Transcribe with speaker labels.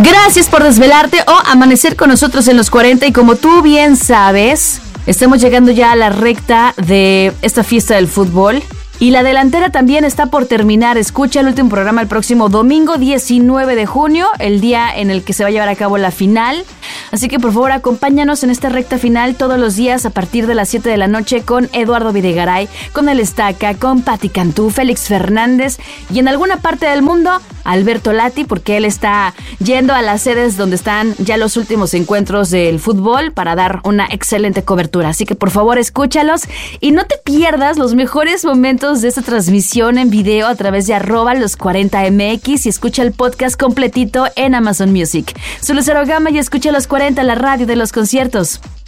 Speaker 1: Gracias por desvelarte o amanecer con nosotros en los 40 y como tú bien sabes, estamos llegando ya a la recta de esta fiesta del fútbol. Y la delantera también está por terminar. Escucha el último programa el próximo domingo 19 de junio, el día en el que se va a llevar a cabo la final. Así que por favor acompáñanos en esta recta final todos los días a partir de las 7 de la noche con Eduardo Videgaray, con El Estaca, con Pati Cantú, Félix Fernández y en alguna parte del mundo Alberto Lati, porque él está yendo a las sedes donde están ya los últimos encuentros del fútbol para dar una excelente cobertura. Así que por favor escúchalos y no te pierdas los mejores momentos de esta transmisión en video a través de @los40mx y escucha el podcast completito en Amazon Music. Soy Lucero Gama y escucha Los 40, la radio de los conciertos.